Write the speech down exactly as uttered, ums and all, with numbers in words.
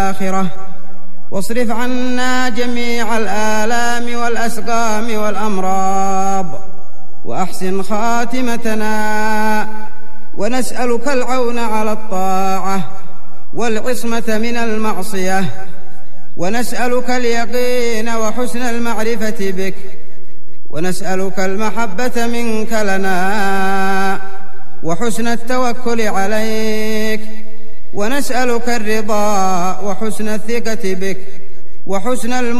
الآخرة، واصرف عنا جميع الآلام والأسقام والأمراض، وأحسن خاتمتنا. ونسألك العون على الطاعة والعصمة من المعصية، ونسألك اليقين وحسن المعرفة بك، ونسألك المحبة منك لنا وحسن التوكل عليك، ونسألك الرضا وحسن الثقة بك وحسن الم